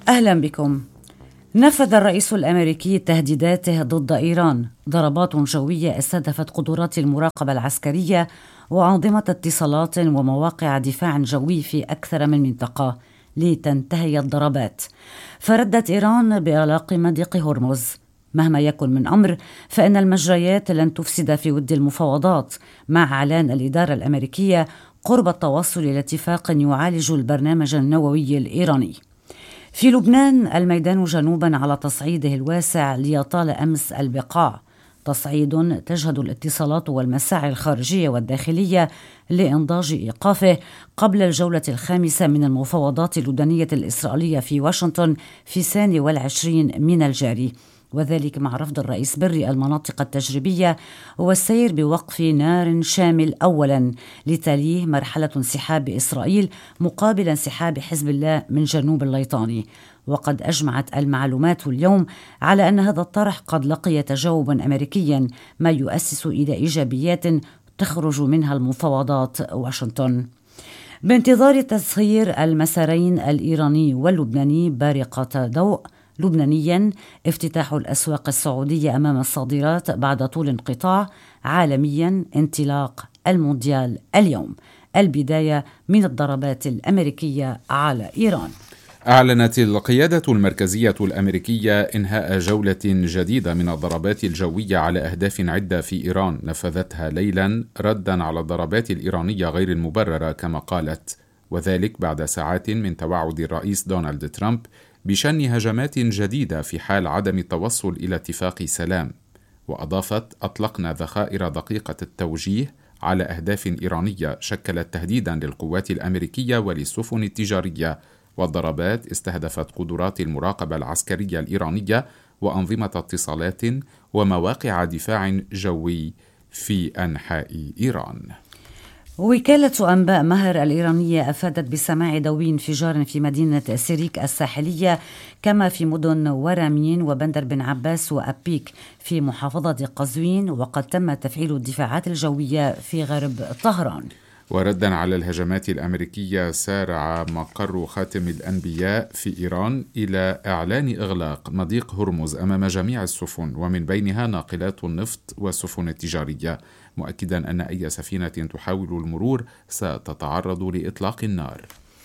أهلا بكم. نفذ الرئيس الأمريكي تهديداته ضد إيران. ضربات جوية استهدفت قدرات المراقبة العسكرية وأنظمة اتصالات ومواقع دفاع جوي في أكثر من منطقة لتنتهي الضربات. فردت إيران بإغلاق مضيق هرمز. مهما يكن من أمر فإن المجريات لن تفسد في ود المفاوضات، مع إعلان الإدارة الأمريكية قرب التوصل إلى اتفاق يعالج البرنامج النووي الإيراني. في لبنان الميدان جنوبا على تصعيده الواسع ليطال أمس البقاع، تصعيد تجهد الاتصالات والمساعي الخارجية والداخلية لإنضاج إيقافه قبل الجولة الخامسة من المفاوضات اللبنانية الإسرائيلية في واشنطن في 22 من الجاري، وذلك مع رفض الرئيس بري المناطق التجريبية والسير بوقف نار شامل أولا، لتليه مرحلة انسحاب إسرائيل مقابل انسحاب حزب الله من جنوب الليطاني. وقد أجمعت المعلومات اليوم على أن هذا الطرح قد لقي تجاوبا أمريكيا، ما يؤسس إلى إيجابيات تخرج منها المفاوضات واشنطن. بانتظار تسخير المسارين الإيراني واللبناني بارقة ضوء، لبنانيا افتتاح الأسواق السعودية أمام الصادرات بعد طول انقطاع، عالميا انطلاق المونديال اليوم. البداية من الضربات الأمريكية على إيران. أعلنت القيادة المركزية الأمريكية إنهاء جولة جديدة من الضربات الجوية على أهداف عدة في إيران نفذتها ليلا ردا على الضربات الإيرانية غير المبررة كما قالت، وذلك بعد ساعات من توعد الرئيس دونالد ترامب بشن هجمات جديدة في حال عدم التوصل إلى اتفاق سلام. وأضافت: أطلقنا ذخائر دقيقة التوجيه على أهداف إيرانية شكلت تهديدا للقوات الأمريكية وللسفن التجارية، والضربات استهدفت قدرات المراقبة العسكرية الإيرانية وأنظمة اتصالات ومواقع دفاع جوي في أنحاء إيران. وكالة أنباء مهر الإيرانية أفادت بسماع دوي انفجار في مدينة سيريك الساحلية، كما في مدن ورامين وبندر بن عباس وأبيك في محافظة قزوين، وقد تم تفعيل الدفاعات الجوية في غرب طهران. وردا على الهجمات الأمريكية، سارع مقر خاتم الأنبياء في إيران إلى إعلان إغلاق مضيق هرمز أمام جميع السفن، ومن بينها ناقلات النفط والسفن التجارية، مؤكدا أن أي سفينة تحاول المرور ستتعرض لإطلاق النار.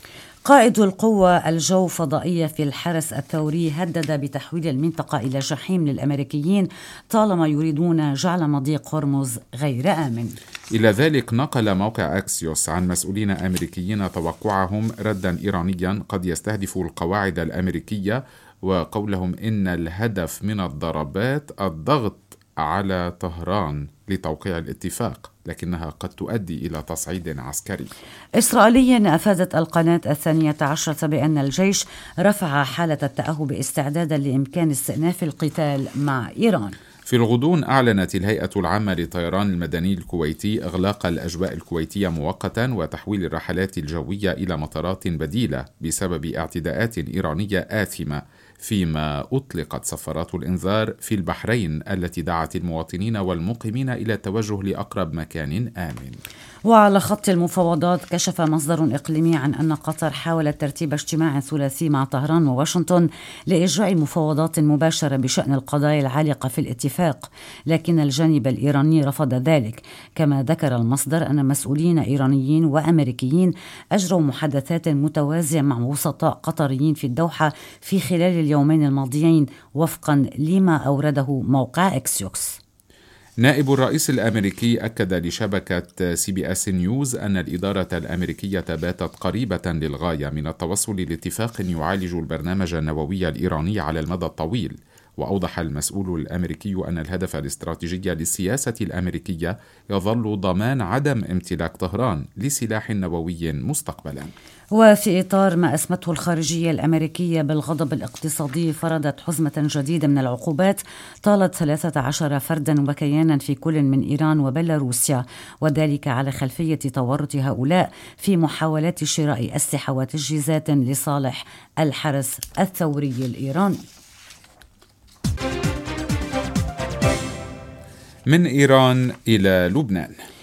قائد القوة الجو فضائية في الحرس الثوري هدد بتحويل المنطقة إلى جحيم للأمريكيين طالما يريدون جعل مضيق هرمز غير آمن. إلى ذلك نقل موقع أكسيوس عن مسؤولين أمريكيين توقعهم ردا إيرانيا قد يستهدف القواعد الأمريكية، وقولهم إن الهدف من الضربات الضغط على طهران لتوقيع الاتفاق، لكنها قد تؤدي إلى تصعيد عسكري. إسرائيليا أفادت القناة 12 بأن الجيش رفع حالة التأهب استعدادا لإمكان استئناف القتال مع إيران. في الغضون أعلنت الهيئة العامة للطيران المدني الكويتي إغلاق الأجواء الكويتية مؤقتا وتحويل الرحلات الجوية إلى مطارات بديلة بسبب اعتداءات إيرانية آثمة، فيما أطلقت صفارات الإنذار في البحرين التي دعت المواطنين والمقيمين إلى التوجه لأقرب مكان آمن. وعلى خط المفاوضات، كشف مصدر إقليمي عن أن قطر حاولت ترتيب اجتماع ثلاثي مع طهران وواشنطن لإجراء مفاوضات مباشرة بشأن القضايا العالقة في الاتفاق، لكن الجانب الإيراني رفض ذلك. كما ذكر المصدر أن مسؤولين إيرانيين وأمريكيين أجروا محادثات متوازية مع وسطاء قطريين في الدوحة في خلال اليومين الماضيين، وفقا لما أورده موقع أكسيوس. نائب الرئيس الأمريكي أكد لشبكة CBS نيوز أن الإدارة الأمريكية باتت قريبة للغاية من التوصل لاتفاق يعالج البرنامج النووي الإيراني على المدى الطويل. وأوضح المسؤول الأمريكي أن الهدف الاستراتيجي للسياسة الأمريكية يظل ضمان عدم امتلاك طهران لسلاح نووي مستقبلا. وفي إطار ما أسمته الخارجية الأمريكية بالغضب الاقتصادي، فرضت حزمة جديدة من العقوبات طالت 13 فردا وكيانا في كل من إيران وبيلاروسيا، وذلك على خلفية تورط هؤلاء في محاولات شراء أسلحة وتجهيزات لصالح الحرس الثوري الإيراني. من إيران إلى لبنان.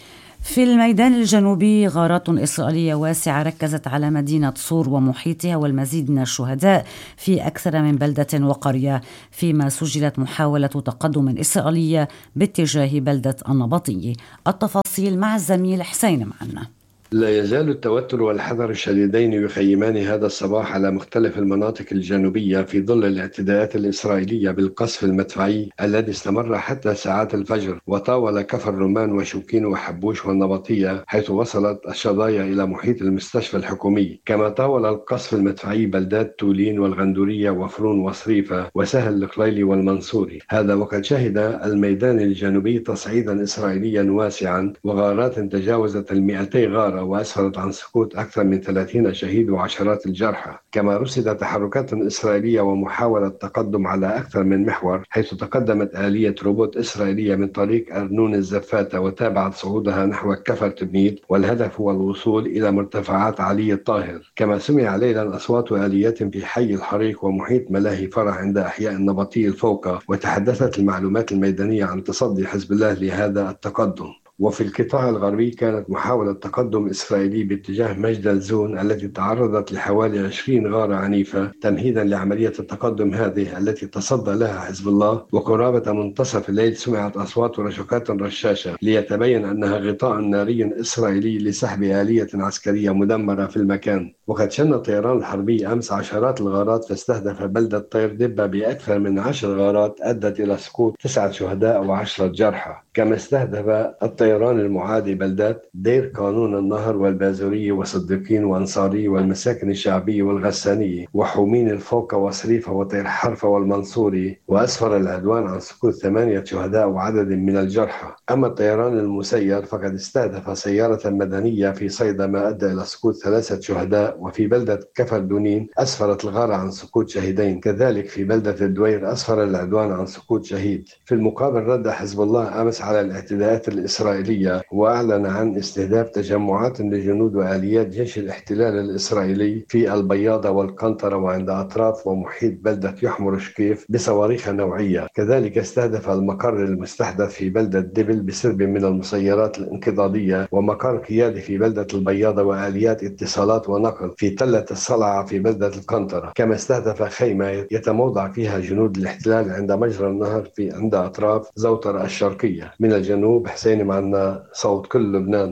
في الميدان الجنوبي غارات إسرائيلية واسعة ركزت على مدينة صور ومحيطها والمزيد من الشهداء في أكثر من بلدة وقرية، فيما سجلت محاولة تقدم إسرائيلية باتجاه بلدة النبطي. التفاصيل مع الزميل حسين معنا. لا يزال التوتر والحذر الشديدين يخيمان هذا الصباح على مختلف المناطق الجنوبية في ظل الاعتداءات الإسرائيلية بالقصف المدفعي الذي استمر حتى ساعات الفجر، وطاول كفر رمان وشوكين وحبوش والنبطية، حيث وصلت الشظايا إلى محيط المستشفى الحكومي. كما طاول القصف المدفعي بلدات تولين والغندورية وفرون وصريفة وسهل القليلي والمنصوري، هذا وقد شهد الميدان الجنوبي تصعيدا إسرائيليا واسعا وغارات تجاوزت 200 غارة وأسفرت عن سقوط أكثر من 30 شهيد وعشرات الجرحى. كما رصدت تحركات إسرائيلية ومحاولة تقدم على أكثر من محور، حيث تقدمت آلية روبوت إسرائيلية من طريق أرنون الزفاتة وتابعت صعودها نحو كفر تبنيد، والهدف هو الوصول إلى مرتفعات علي الطاهر. كما سمع ليلا أصوات آليات في حي الحريق ومحيط ملاهي فرح عند أحياء النبطي الفوقة، وتحدثت المعلومات الميدانية عن تصدي حزب الله لهذا التقدم. وفي القطاع الغربي كانت محاولة تقدم إسرائيلي باتجاه مجدل زون التي تعرضت لحوالي 20 غارة عنيفة تمهيدا لعملية التقدم هذه التي تصدى لها حزب الله. وقرابة منتصف الليل سمعت أصوات رشقات رشاشة ليتبين أنها غطاء ناري إسرائيلي لسحب آلية عسكرية مدمرة في المكان. وقد شن الطيران الحربي أمس عشرات الغارات فاستهدف بلدة طير دبة بأكثر من 10 غارات أدت إلى سقوط 9 شهداء و10 جرحى. كما استهدف الطيران المعادي بلدات دير قانون النهر والبازورية وصديقين وأنصاري والمساكن الشعبية والغسانية وحومين الفوقة وصريفة وطير حرفة والمنصوري، وأسفر العدوان عن سقوط 8 شهداء وعدد من الجرحى. أما الطيران المسير فقد استهدف سيارة مدنية في صيدا ما أدى إلى سقوط 3 شهداء. وفي بلدة كفر دونين أسفرت الغارة عن سقوط شهيدين. كذلك في بلدة الدوير أسفر العدوان عن سقوط شهيد. في المقابل رد حزب الله أمس على الاعتداءات الإسرائيلية وأعلن عن استهداف تجمعات لجنود وآليات جيش الاحتلال الإسرائيلي في البياضة والقنطرة وعند أطراف ومحيط بلدة يحمر شكيف بصواريخ نوعية. كذلك استهدف المقر المستحدث في بلدة دبل بسرب من المسيرات الانقضاضية ومقر قيادي في بلدة البياضة وآليات اتصالات ونقل في تلة الصلعة في بلدة القنطرة. كما استهدف خيمة يتموضع فيها جنود الاحتلال عند مجرى النهر في عند أطراف زوطر الشرقية. من الجنوب حسين معنا صوت كل لبنان.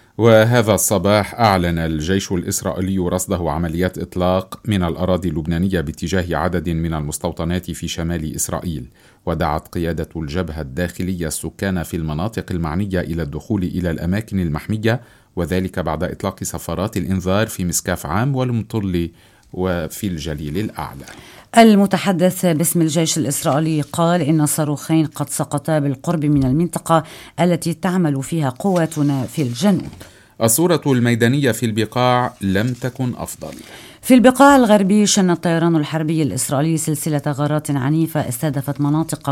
وهذا الصباح أعلن الجيش الإسرائيلي رصده عمليات إطلاق من الأراضي اللبنانية باتجاه عدد من المستوطنات في شمال إسرائيل، ودعت قيادة الجبهة الداخلية السكان في المناطق المعنية إلى الدخول إلى الأماكن المحمية، وذلك بعد إطلاق سفارات الإنذار في مسكاف عام والمطلي وفي الجليل الأعلى. المتحدث باسم الجيش الإسرائيلي قال إن صاروخين قد سقطا بالقرب من المنطقة التي تعمل فيها قواتنا في الجنوب. الصورة الميدانية في البقاع لم تكن أفضل. في البقاع الغربي شن الطيران الحربي الإسرائيلي سلسلة غارات عنيفة استهدفت مناطق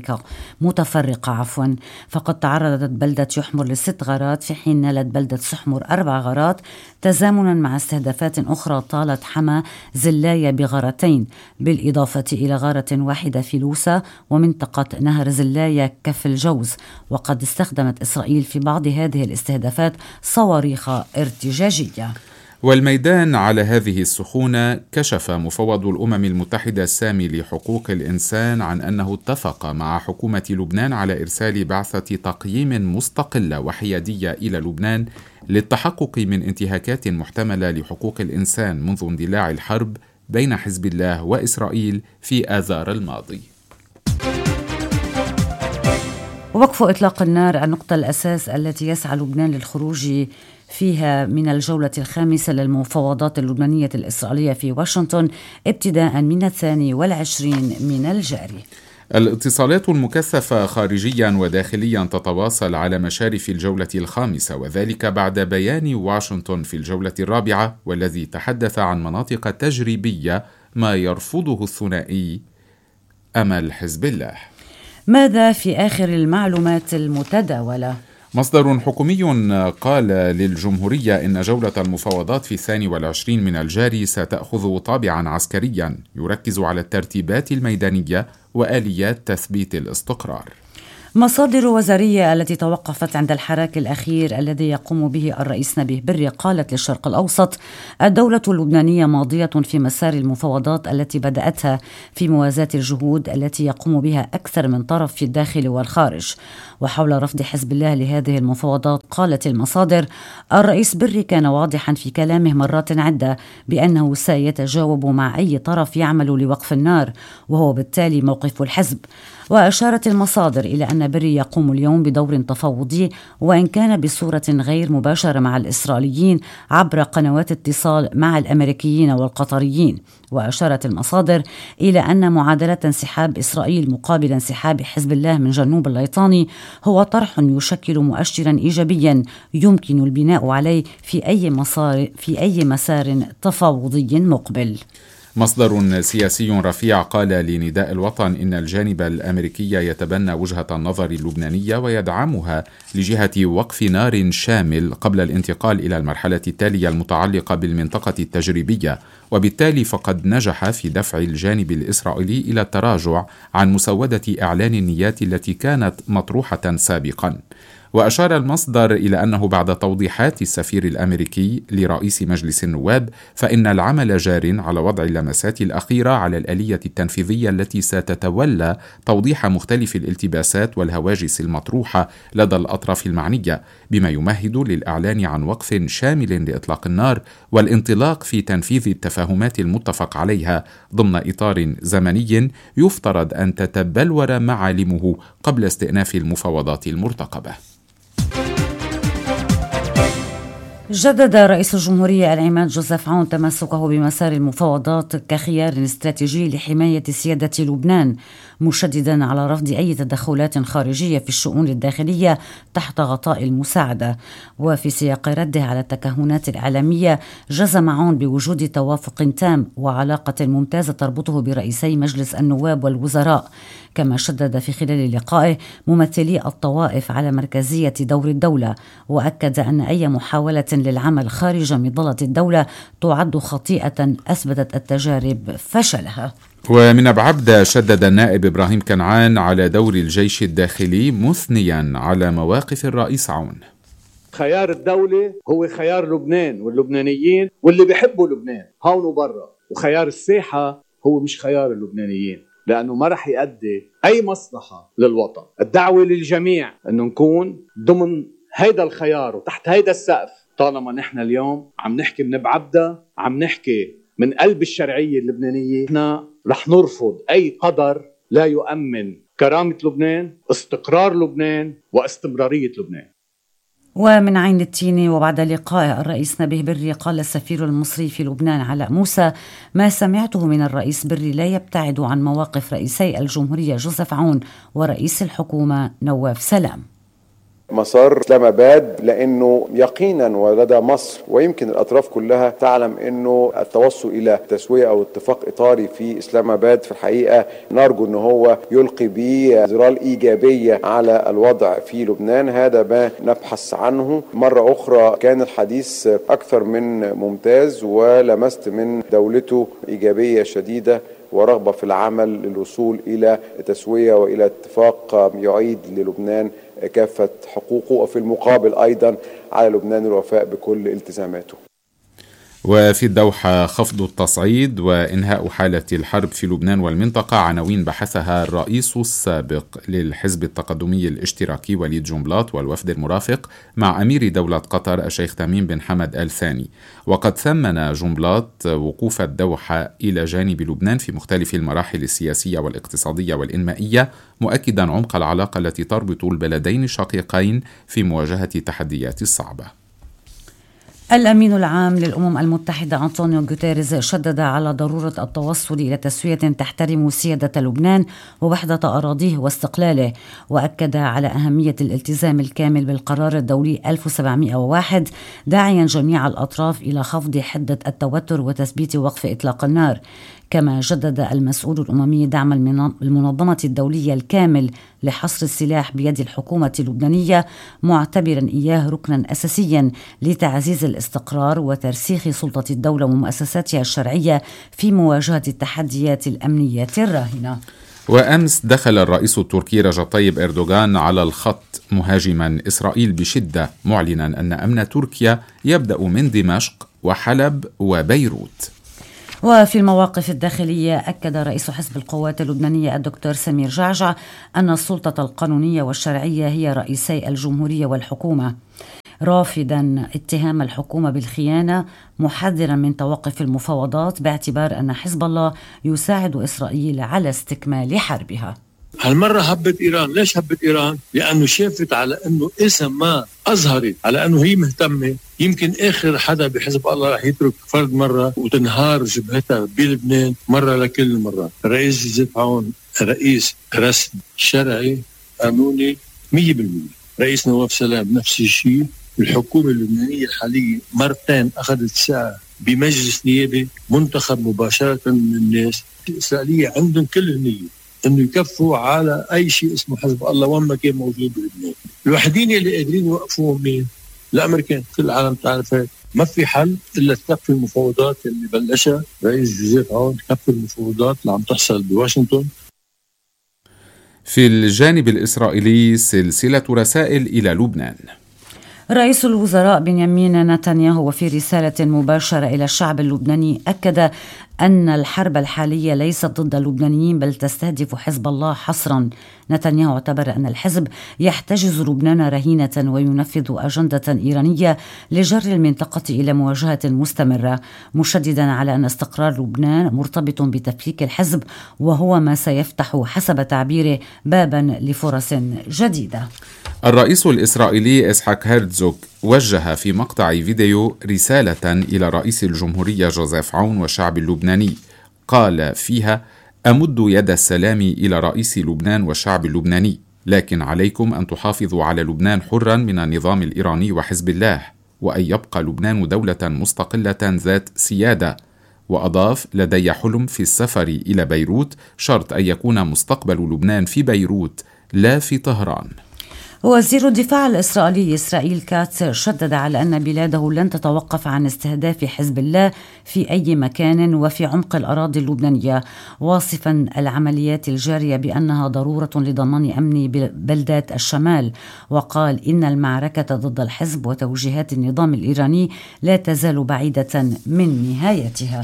متفرقة فقد تعرضت بلدة يحمر ل6 غارات، في حين نالت بلدة سحمر 4 غارات، تزامنا مع استهدافات أخرى طالت حما زلاية بغارتين، بالإضافة إلى غارة واحدة في لوسا ومنطقة نهر زلاية كف الجوز. وقد استخدمت إسرائيل في بعض هذه الاستهدافات صواريخ ارتجاجية. والميدان على هذه السخونة كشف مفوض الأمم المتحدة السامي لحقوق الإنسان عن أنه اتفق مع حكومة لبنان على إرسال بعثة تقييم مستقلة وحيادية إلى لبنان للتحقق من انتهاكات محتملة لحقوق الإنسان منذ اندلاع الحرب بين حزب الله وإسرائيل في آذار الماضي. وقف إطلاق النار النقطة الأساس التي يسعى لبنان للخروج فيها من الجولة الخامسة للمفاوضات اللبنانية الإسرائيلية في واشنطن ابتداء من 22 من الجاري. الاتصالات المكثفة خارجيا وداخليا تتواصل على مشارف الجولة الخامسة، وذلك بعد بيان واشنطن في الجولة الرابعة والذي تحدث عن مناطق تجريبية ما يرفضه الثنائي أمل حزب الله. ماذا في آخر المعلومات المتداولة؟ مصدر حكومي قال للجمهورية إن جولة المفاوضات في 22 من الجاري ستأخذ طابعا عسكريا يركز على الترتيبات الميدانية وآليات تثبيت الاستقرار. مصادر وزارية التي توقفت عند الحراك الأخير الذي يقوم به الرئيس نبيه بري قالت للشرق الأوسط: الدولة اللبنانية ماضية في مسار المفاوضات التي بدأتها في موازاة الجهود التي يقوم بها أكثر من طرف في الداخل والخارج. وحول رفض حزب الله لهذه المفاوضات قالت المصادر: الرئيس بري كان واضحا في كلامه مرات عدة بأنه سيتجاوب مع أي طرف يعمل لوقف النار، وهو بالتالي موقف الحزب. وأشارت المصادر إلى أن بري يقوم اليوم بدور تفاوضي وإن كان بصورة غير مباشرة مع الإسرائيليين عبر قنوات اتصال مع الأمريكيين والقطريين. وأشارت المصادر إلى أن معادلة انسحاب إسرائيل مقابل انسحاب حزب الله من جنوب الليطاني هو طرح يشكل مؤشرا إيجابيا يمكن البناء عليه في أي مسار تفاوضي مقبل. مصدر سياسي رفيع قال لنداء الوطن إن الجانب الأمريكي يتبنى وجهة النظر اللبنانية ويدعمها لجهة وقف نار شامل قبل الانتقال إلى المرحلة التالية المتعلقة بالمنطقة التجريبية، وبالتالي فقد نجح في دفع الجانب الإسرائيلي إلى التراجع عن مسودة إعلان النيات التي كانت مطروحة سابقا. وأشار المصدر إلى أنه بعد توضيحات السفير الأمريكي لرئيس مجلس النواب فإن العمل جار على وضع اللمسات الأخيرة على الآلية التنفيذية التي ستتولى توضيح مختلف الالتباسات والهواجس المطروحة لدى الأطراف المعنية، بما يمهد للإعلان عن وقف شامل لإطلاق النار والانطلاق في تنفيذ التفاهمات المتفق عليها ضمن إطار زمني يفترض أن تتبلور معالمه قبل استئناف المفاوضات المرتقبة. جدد رئيس الجمهورية العماد جوزيف عون تمسكه بمسار المفاوضات كخيار استراتيجي لحماية سيادة لبنان، مشددا على رفض أي تدخلات خارجية في الشؤون الداخلية تحت غطاء المساعدة. وفي سياق رده على التكهنات الإعلامية، جزم عون بوجود توافق تام وعلاقة ممتازة تربطه برئيسي مجلس النواب والوزراء. كما شدد في خلال لقائه ممثلي الطوائف على مركزية دور الدولة، وأكد أن أي محاولة للعمل خارج مظلة الدولة تعد خطيئة أثبتت التجارب فشلها. ومن بعبدة شدد النائب إبراهيم كنعان على دور الجيش الداخلي مثنيا على مواقف الرئيس عون. خيار الدولة هو خيار لبنان واللبنانيين واللي بيحبوا لبنان هون وبرا، وخيار الساحة هو مش خيار اللبنانيين، لأنه ما رح يؤدي أي مصلحة للوطن. الدعوة للجميع أنه نكون ضمن هيدا الخيار وتحت هيدا السقف. طالما نحن اليوم عم نحكي من بعبدة، عم نحكي من قلب الشرعية اللبنانية، نحن رح نرفض أي قدر لا يؤمن كرامة لبنان، استقرار لبنان، واستمرارية لبنان. ومن عين التين وبعد لقاء الرئيس نبيه بري، قال السفير المصري في لبنان علاء موسى: ما سمعته من الرئيس بري لا يبتعد عن مواقف رئيسي الجمهورية جوزيف عون ورئيس الحكومة نواف سلام. مسار إسلام آباد، لأنه يقينا ولدى مصر ويمكن الأطراف كلها تعلم أنه التوصل إلى تسوية أو اتفاق إطاري في إسلام آباد في الحقيقة نرجو أنه هو يلقي بظلال إيجابية على الوضع في لبنان. هذا ما نبحث عنه. مرة أخرى كان الحديث أكثر من ممتاز، ولمست من دولته إيجابية شديدة ورغبة في العمل للوصول إلى تسوية وإلى اتفاق يعيد للبنان كافة حقوقه، وفي المقابل أيضا على لبنان الوفاء بكل التزاماته. وفي الدوحة خفض التصعيد وإنهاء حالة الحرب في لبنان والمنطقة، عناوين بحثها الرئيس السابق للحزب التقدمي الاشتراكي وليد جنبلاط والوفد المرافق مع أمير دولة قطر الشيخ تميم بن حمد آل ثاني. وقد ثمن جنبلاط وقوف الدوحة إلى جانب لبنان في مختلف المراحل السياسية والاقتصادية والإنمائية، مؤكدا عمق العلاقة التي تربط البلدين الشقيقين في مواجهة التحديات الصعبة. الأمين العام للأمم المتحدة أنطونيو غوتيريز شدد على ضرورة التوصل إلى تسوية تحترم سيادة لبنان ووحدة أراضيه واستقلاله، وأكد على أهمية الالتزام الكامل بالقرار الدولي 1701، داعيا جميع الأطراف إلى خفض حدة التوتر وتثبيت وقف إطلاق النار. كما جدد المسؤول الأممي دعم المنظمة الدولية الكامل لحصر السلاح بيد الحكومة اللبنانية، معتبرا إياه ركنا أساسيا لتعزيز الاستقرار وترسيخ سلطة الدولة ومؤسساتها الشرعية في مواجهة التحديات الأمنية الراهنة. وأمس دخل الرئيس التركي رجب طيب إردوغان على الخط مهاجما إسرائيل بشدة، معلنا أن أمن تركيا يبدأ من دمشق وحلب وبيروت. وفي المواقف الداخلية أكد رئيس حزب القوات اللبنانية الدكتور سمير جعجع أن السلطة القانونية والشرعية هي رئيسي الجمهورية والحكومة، رافضا اتهام الحكومة بالخيانة، محذرا من توقف المفاوضات باعتبار أن حزب الله يساعد إسرائيل على استكمال حربها. هالمرة هبت إيران. ليش هبت إيران؟ لأنه شافت على أنه اسم ما أظهرت على أنه هي مهتمة، يمكن آخر حدا بحزب الله رح يترك فرد مرة وتنهار جبهتها بلبنان مرة لكل المرات. الرئيس جوزيف عون رئيس رسمي شرعي قانوني 100%. رئيس نواف سلام نفس الشيء. الحكومة اللبنانية الحالية مرتين أخذت ساعة بمجلس نيابي منتخب مباشرة من الناس. الإسرائيلية عندهم كل النية انه يكفوا على اي شيء اسمه حزب الله وين ما كان موجود بلبنان. الوحيدين اللي قادرين يوقفوهم مين؟ الامريكان. كل العالم تعرف هيك. ما في حل الا تكفي المفاوضات اللي بلشها رئيس جوزيف عون، تكفي المفاوضات اللي عم تحصل بواشنطن. في الجانب الإسرائيلي سلسلة رسائل إلى لبنان. رئيس الوزراء بنيامين نتنياهو وفي رسالة مباشرة إلى الشعب اللبناني أكد أن الحرب الحالية ليست ضد اللبنانيين بل تستهدف حزب الله حصرا. نتنياهو اعتبر أن الحزب يحتجز لبنان رهينة وينفذ أجندة إيرانية لجر المنطقة إلى مواجهة مستمرة، مشددا على أن استقرار لبنان مرتبط بتفكيك الحزب وهو ما سيفتح حسب تعبيره بابا لفرص جديدة. الرئيس الإسرائيلي إسحاق هيرتزوغ وجه في مقطع فيديو رسالة إلى رئيس الجمهورية جوزيف عون والشعب اللبناني، قال فيها: أمد يد السلام إلى رئيس لبنان والشعب اللبناني، لكن عليكم أن تحافظوا على لبنان حرا من النظام الإيراني وحزب الله، وأن يبقى لبنان دولة مستقلة ذات سيادة. وأضاف: لدي حلم في السفر إلى بيروت، شرط أن يكون مستقبل لبنان في بيروت لا في طهران. وزير الدفاع الإسرائيلي إسرائيل كاتس شدد على أن بلاده لن تتوقف عن استهداف حزب الله في أي مكان وفي عمق الأراضي اللبنانية، واصفا العمليات الجارية بأنها ضرورة لضمان أمن بلدات الشمال، وقال إن المعركة ضد الحزب وتوجيهات النظام الإيراني لا تزال بعيدة من نهايتها.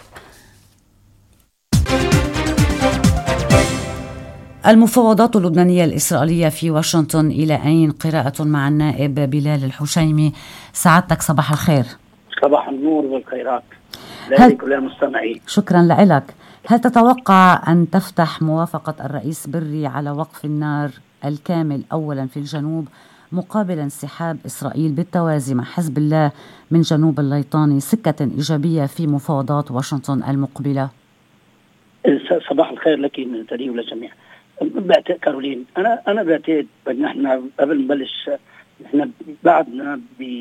المفاوضات اللبنانية الإسرائيلية في واشنطن إلى أين؟ قراءة مع النائب بلال الحشيمي. سعادتك صباح الخير. صباح النور والخيرات لكل المستمعين. شكرا لك. هل تتوقع أن تفتح موافقة الرئيس بري على وقف النار الكامل أولا في الجنوب مقابل انسحاب إسرائيل بالتوازي مع حزب الله من جنوب الليطاني سكة إيجابية في مفاوضات واشنطن المقبلة؟ صباح الخير لك نتالي وللجميع. بعتقد كارولين أنا بعتقد نحن قبل نبلش نحن بعدنا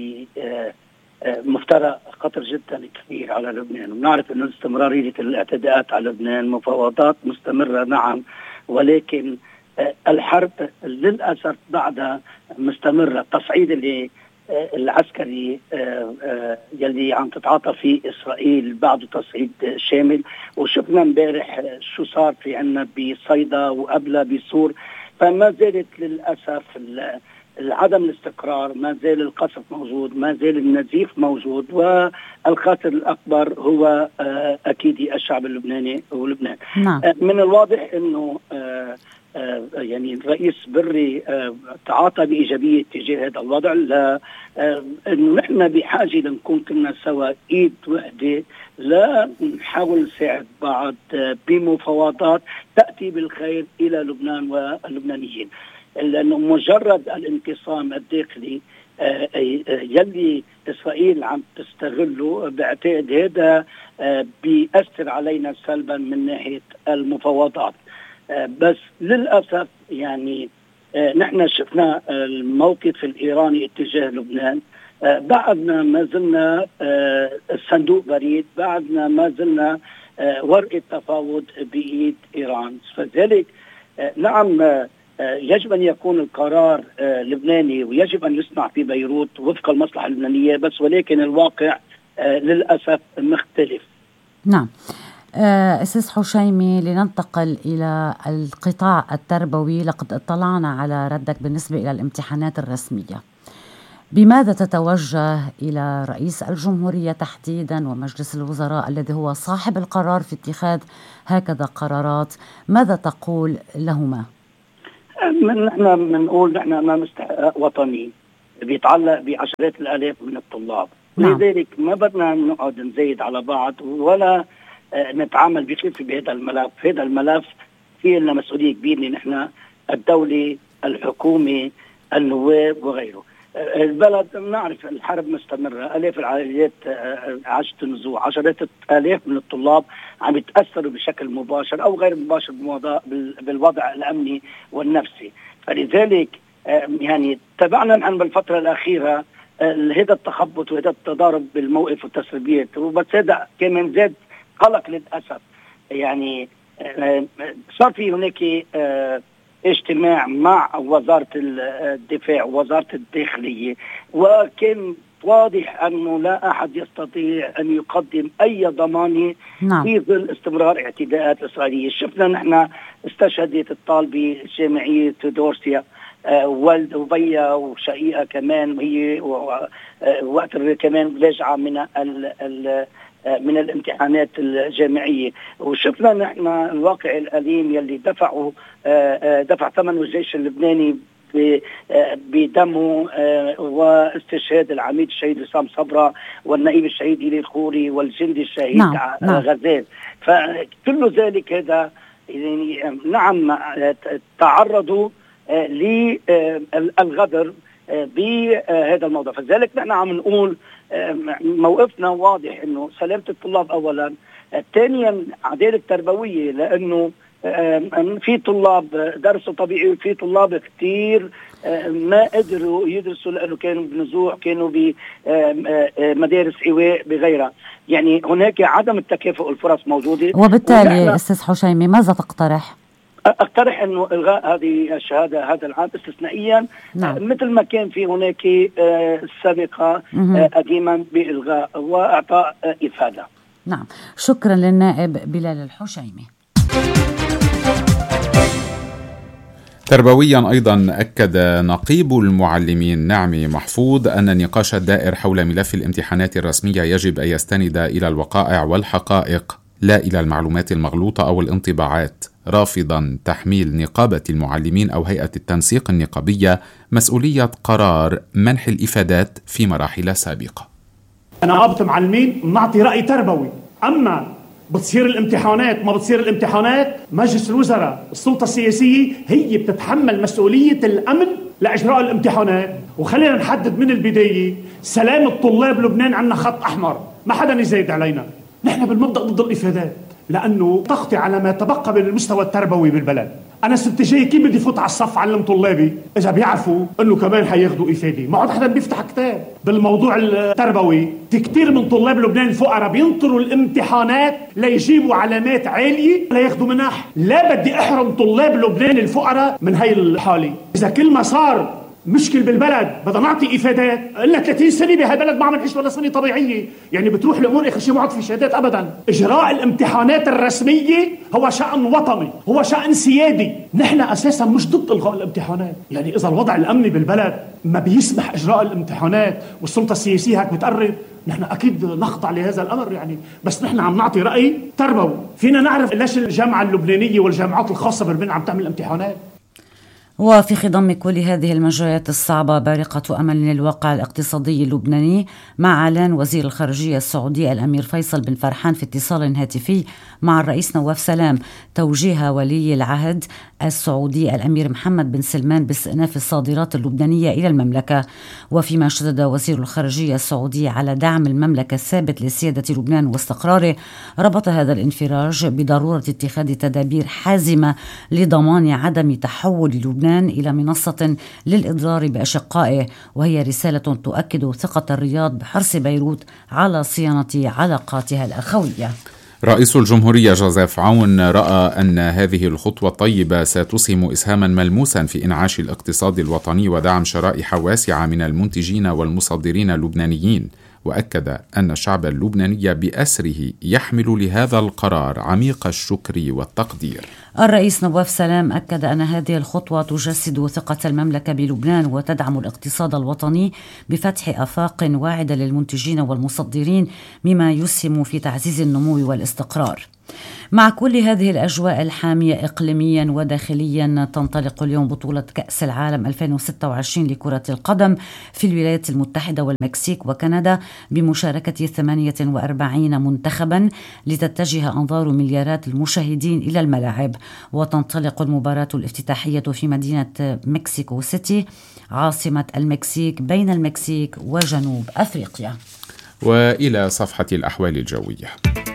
بمفترق خطر جدا كبير على لبنان، ونعرف إنه استمرارية الاعتداءات على لبنان مفاوضات مستمرة نعم، ولكن الحرب للأسف بعدها مستمرة. التصعيد اللي العسكري يلي عم تتعاطى فيه إسرائيل بعده تصعيد شامل، وشفنا امبارح شو صار في عنا بصيدا وقبلها بسور. فما زالت للأسف العدم الاستقرار، ما زال القصف موجود، ما زال النزيف موجود، والخاسر الأكبر هو أكيد الشعب اللبناني ولبنان. من الواضح أنه يعني الرئيس بري تعاطى بإيجابية تجاه هذا الوضع، لأنه نحن بحاجة لنكون كلنا سوا إيد وحدة لا نحاول نساعد بعض بمفاوضات تأتي بالخير إلى لبنان واللبنانيين، لأنه مجرد الانقسام الداخلي يلي إسرائيل عم تستغله بعتقد هذا بيأثر علينا سلبا من ناحية المفاوضات. بس للأسف يعني نحن شفنا الموقف الإيراني اتجاه لبنان، بعدنا ما زلنا الصندوق بريد، بعدنا ما زلنا ورقة تفاوض بإيد إيران. فذلك نعم يجب أن يكون القرار لبناني ويجب أن يصنع في بيروت وفق المصلحة اللبنانية، بس ولكن الواقع للأسف مختلف. نعم. أستاذ حشيمي، لننتقل إلى القطاع التربوي. لقد اطلعنا على ردك بالنسبة إلى الامتحانات الرسمية. بماذا تتوجه إلى رئيس الجمهورية تحديدا ومجلس الوزراء الذي هو صاحب القرار في اتخاذ هكذا قرارات؟ ماذا تقول لهما؟ نحن بنقول نحن امام استحقاق وطني بيتعلق بعشرات الالاف من الطلاب. لذلك ما بدنا نقعد نزيد على بعض ولا نتعامل بخفة بهذا الملف. هذا الملف في لنا مسؤولية كبيرة، نحن الدولة، الحكومة، النواب وغيره. البلد بنعرف الحرب مستمرة، آلاف العائلات عاشت النزوح، عشرات آلاف من الطلاب عم يتأثروا بشكل مباشر أو غير مباشر بالوضع الأمني والنفسي. فلذلك يعني تابعنا نحن بالفترة الأخيرة هذا التخبط وهذا التضارب بالموقف والتسريبيات، وبس هذا كمان زاد قلق للأسف. يعني صار في هناك اجتماع مع وزارة الدفاع ووزارة الداخلية، وكان واضح أنه لا أحد يستطيع أن يقدم أي ضمانة في ظل استمرار اعتداءات إسرائيلية. شفنا نحن استشهدت الطالبة جامعية دورسيا، والد وبيا وشقيقة كمان، هي وقت كمان راجعة من الامتحانات الجامعية. وشفنا نحن الواقع الأليم يلي دفع ثمن الجيش اللبناني بدمه، واستشهاد العميد الشهيد وسام صبرا والنائب الشهيد إلي الخوري والجندي الشهيد غزال. فكل ذلك هذا يعني نعم تعرضوا للغدر بهذا الموضوع. فذلك نحن عم نقول موقفنا واضح انه سلامة الطلاب اولا، ثانيا عدالة تربوية، لانه في طلاب درسوا طبيعي وفي طلاب كتير ما قدروا يدرسوا لانه كانوا بنزوح، كانوا بمدارس ايواء بغيرها. يعني هناك عدم التكافؤ الفرص موجودة. وبالتالي استاذ حشيمي ماذا تقترح؟ اقترح انه الغاء هذه الشهاده هذا العام استثنائيا. مثل ما كان في هناك سابقه قديما بالغاء واعطاء افاده. نعم، شكرا للنائب بلال الحشيمي. تربويا أيضا أكد نقيب المعلمين نعمي محفوظ أن النقاش الدائر حول ملف الامتحانات الرسمية يجب أن يستند إلى الوقائع والحقائق لا إلى المعلومات المغلوطة أو الانطباعات، رافضا تحميل نقابة المعلمين أو هيئة التنسيق النقابية مسؤولية قرار منح الإفادات في مراحل سابقة. نقابة معلمين بنعطي رأي تربوي، أما بتصير الامتحانات ما بتصير الامتحانات، مجلس الوزراء السلطة السياسية هي بتتحمل مسؤولية الأمن لإجراء الامتحانات. وخلينا نحدد من البداية، سلامة طلاب لبنان عنا خط أحمر، ما حدا يزايد علينا. نحن بالمبدأ ضد الإفادات، لأنه تغطي على ما تبقى من المستوى التربوي بالبلد. أنا ست جاي كيف بدي فوت على الصف علم طلابي إذا بيعرفوا أنه كمان حياخدوا إفادة؟ ما عاد حدا بيفتح كتاب بالموضوع التربوي. في كتير من طلاب لبنان الفقراء بينطروا الامتحانات ليجيبوا علامات عالية لياخدوا منح. لا بدي أحرم طلاب لبنان الفقراء من هاي الحالة. إذا كل ما صار مشكل بالبلد بدنا نعطي إفادات، إلا 30 سنة بهالبلد ما عم نعيش ولا سنة طبيعية، يعني بتروح الأمور آخر شيء ما عاد في شهادات أبدا. إجراء الامتحانات الرسمية هو شأن وطني، هو شأن سيادي. نحن أساسا مش ضد إلغاء الامتحانات، يعني إذا الوضع الأمني بالبلد ما بيسمح إجراء الامتحانات والسلطة السياسية هيك بتقرر، نحن أكيد نخضع لهذا الأمر يعني. بس نحن عم نعطي رأي تربوي. فينا نعرف ليش الجامعة اللبنانية والجامعات الخاصة بلبنان عم تعمل امتحانات. وفي خضم كل هذه المجريات الصعبة بارقة أمل للواقع الاقتصادي اللبناني، مع إعلان وزير الخارجية السعودي الأمير فيصل بن فرحان في اتصال هاتفي مع الرئيس نواف سلام توجيه ولي العهد السعودي الأمير محمد بن سلمان باستئناف الصادرات اللبنانية إلى المملكة. وفيما شدد وزير الخارجية السعودي على دعم المملكة الثابت لسيادة لبنان واستقراره، ربط هذا الانفراج بضرورة اتخاذ تدابير حازمة لضمان عدم تحول لبنان إلى منصة للإضرار بأشقائه، وهي رسالة تؤكد ثقة الرياض بحرص بيروت على صيانة علاقاتها الأخوية. رئيس الجمهورية جوزيف عون رأى أن هذه الخطوة الطيبة ستسهم إسهاما ملموسا في إنعاش الاقتصاد الوطني ودعم شرائح واسعة من المنتجين والمصدرين اللبنانيين، وأكد أن الشعب اللبناني بأسره يحمل لهذا القرار عميق الشكر والتقدير. الرئيس نواف سلام أكد أن هذه الخطوة تجسد ثقة المملكة بلبنان وتدعم الاقتصاد الوطني بفتح آفاق واعدة للمنتجين والمصدرين، مما يسهم في تعزيز النمو والاستقرار. مع كل هذه الأجواء الحامية إقليميا وداخليا، تنطلق اليوم بطولة كأس العالم 2026 لكرة القدم في الولايات المتحدة والمكسيك وكندا بمشاركة 48 منتخبا، لتتجه أنظار مليارات المشاهدين إلى الملاعب. وتنطلق المباراة الافتتاحية في مدينة مكسيكو سيتي عاصمة المكسيك بين المكسيك وجنوب أفريقيا. وإلى صفحة الأحوال الجوية.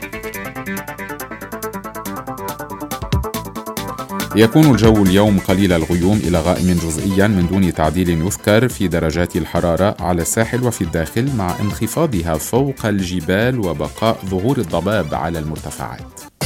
يكون الجو اليوم قليل الغيوم إلى غائم جزئيا من دون تعديل يذكر في درجات الحرارة على الساحل وفي الداخل، مع انخفاضها فوق الجبال وبقاء ظهور الضباب على المرتفعات.